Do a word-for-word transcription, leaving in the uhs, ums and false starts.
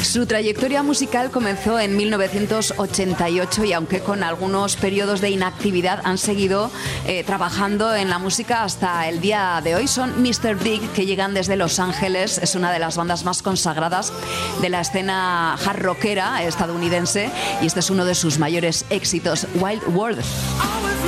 Su trayectoria musical comenzó en mil novecientos ochenta y ocho y aunque con algunos periodos de inactividad han seguido eh, trabajando en la música hasta el día de hoy. Son míster Big, que llegan desde Los Ángeles. Es una de las bandas más consagradas de la escena hard rockera estadounidense y este es uno de sus mayores éxitos, Wild World.